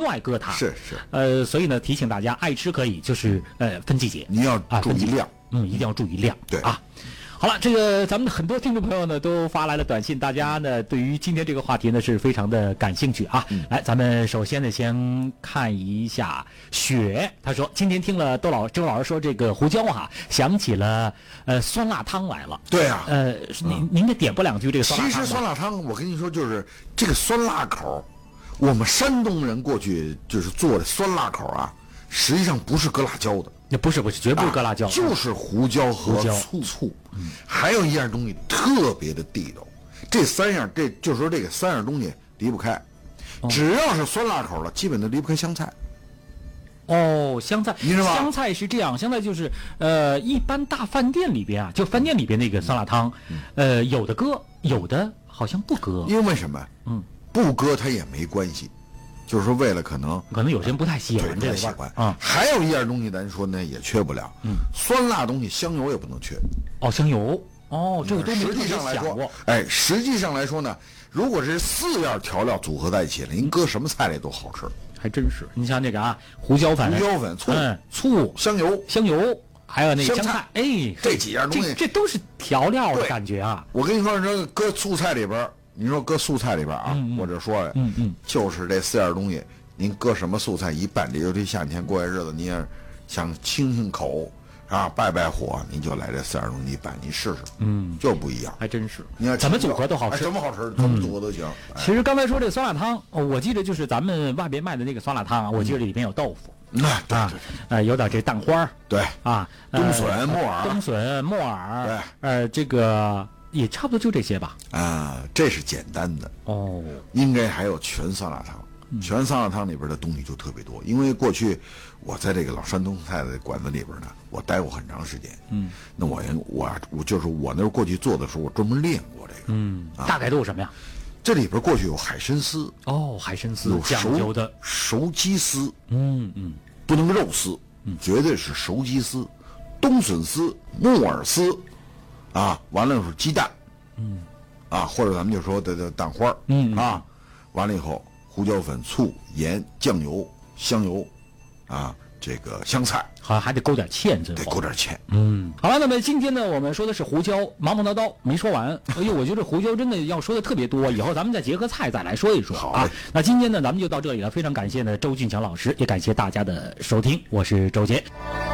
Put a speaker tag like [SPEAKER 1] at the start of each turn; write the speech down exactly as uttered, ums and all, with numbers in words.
[SPEAKER 1] 外搁它。
[SPEAKER 2] 是是。
[SPEAKER 1] 呃，所以呢，提醒大家，爱吃可以，就是呃分季节，
[SPEAKER 2] 你要注意量，
[SPEAKER 1] 嗯，一定要注意量。
[SPEAKER 2] 对
[SPEAKER 1] 啊。好了，这个咱们很多听众朋友呢都发来了短信，大家呢对于今天这个话题呢是非常的感兴趣啊。嗯、来，咱们首先呢先看一下雪，他说今天听了周老周老师说这个胡椒哈、啊，想起了呃酸辣汤来了。
[SPEAKER 2] 对啊，
[SPEAKER 1] 呃，您、嗯、您得点播两句这个酸辣汤。
[SPEAKER 2] 其实酸辣汤，我跟你说，就是这个酸辣口，我们山东人过去就是做的酸辣口啊，实际上不是搁辣椒的。
[SPEAKER 1] 那不是不是，绝不是搁辣椒、啊，
[SPEAKER 2] 就是胡椒和醋。醋，嗯，还有一样东西特别的地道，这三样，这就是说这个三样东西离不开，哦、只要是酸辣口了，基本都离不开香菜。
[SPEAKER 1] 哦，香菜，
[SPEAKER 2] 你知道吗？
[SPEAKER 1] 香菜是这样，香菜就是呃，一般大饭店里边啊，就饭店里边那个酸辣汤，嗯、呃，有的搁，有的好像不搁。
[SPEAKER 2] 因为什么？嗯，不搁它也没关系。就是说，为了可能，
[SPEAKER 1] 可能有些人不太喜欢这个
[SPEAKER 2] 喜欢啊。还有一样东西，咱说呢也缺不了，嗯，酸辣东西香油也不能缺。
[SPEAKER 1] 哦，香油，哦，这个都没
[SPEAKER 2] 实际上来说，哎，实际上来说呢，如果是四样调料组合在一起了，您搁什么菜里都好吃。
[SPEAKER 1] 还真是，你像这个啊，胡椒粉、
[SPEAKER 2] 胡椒粉、醋、
[SPEAKER 1] 嗯、醋、
[SPEAKER 2] 香油、
[SPEAKER 1] 香油，还有那个香菜，哎，
[SPEAKER 2] 这几样东西，
[SPEAKER 1] 这这都是调料的感觉啊。
[SPEAKER 2] 我跟你说，这搁醋菜里边。你说搁素菜里边啊，嗯嗯我这说了，嗯嗯，就是这四样东西，您搁什么素菜一拌，这尤其夏天过些日子，你也想清清口啊，败败火，您就来这四样东西一拌，你试试，嗯，就不一样，
[SPEAKER 1] 还真是。
[SPEAKER 2] 你看
[SPEAKER 1] 怎么组合都好吃，
[SPEAKER 2] 怎么好吃，怎么组合都行。
[SPEAKER 1] 嗯哎、其实刚才说这酸辣汤，我记得就是咱们外边卖的那个酸辣汤啊，我记得里边有豆腐。
[SPEAKER 2] 嗯、啊，对对对，
[SPEAKER 1] 呃，有点这蛋花，
[SPEAKER 2] 对
[SPEAKER 1] 啊，
[SPEAKER 2] 冬笋、木耳，
[SPEAKER 1] 冬笋、木耳，
[SPEAKER 2] 对，
[SPEAKER 1] 呃，这个。也差不多就这些吧。
[SPEAKER 2] 啊，这是简单的
[SPEAKER 1] 哦。
[SPEAKER 2] 应该还有全酸辣汤，嗯、全酸辣汤里边的东西就特别多。因为过去我在这个老山东菜的馆子里边呢，我待过很长时间。嗯。那我我我就是我那过去做的时候，我专门练过这个。
[SPEAKER 1] 嗯。啊、大概都有什么呀？
[SPEAKER 2] 这里边过去有海参丝。
[SPEAKER 1] 哦，海参丝
[SPEAKER 2] 有
[SPEAKER 1] 讲究的
[SPEAKER 2] 熟鸡丝。
[SPEAKER 1] 嗯嗯。
[SPEAKER 2] 不能肉丝，嗯，绝对是熟鸡丝、冬笋丝、木耳丝。啊，完了是鸡蛋，嗯，啊，或者咱们就说的的蛋花，嗯啊，完了以后胡椒粉、醋、盐、酱油、香油，啊，这个香菜，
[SPEAKER 1] 好像还得勾点芡，这
[SPEAKER 2] 得勾点芡。
[SPEAKER 1] 嗯，好了，那么今天呢，我们说的是胡椒，忙忙叨叨没说完。哎呦，我觉得胡椒真的要说的特别多，以后咱们再结合菜再来说一说啊。那今天呢，咱们就到这里了，非常感谢呢周俊强老师，也感谢大家的收听，我是周杰。